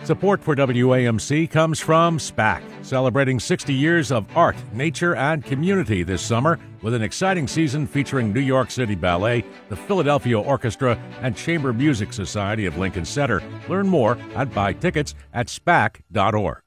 Support for WAMC comes from SPAC, celebrating 60 years of art, nature, and community this summer with an exciting season featuring New York City Ballet, the Philadelphia Orchestra, and Chamber Music Society of Lincoln Center. Learn more and buy tickets at SPAC.org.